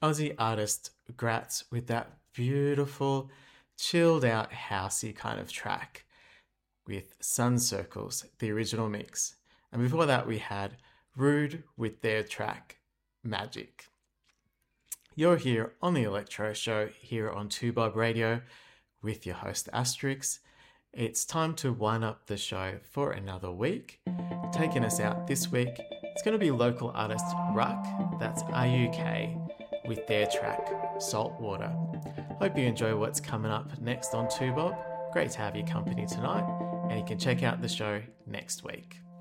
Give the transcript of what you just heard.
Aussie artist Gratz with that beautiful, chilled out, housey kind of track with Sun Circles, the original mix. And before that, we had Rude with their track Magic. You're here on the Electro Show here on 2Bob Radio with your host Asterix. It's time to wind up the show for another week. Taking us out this week, it's going to be local artist Ruck, that's RUK, with their track Saltwater. Hope you enjoy what's coming up next on 2Bob. Great to have your company tonight, and you can check out the show next week.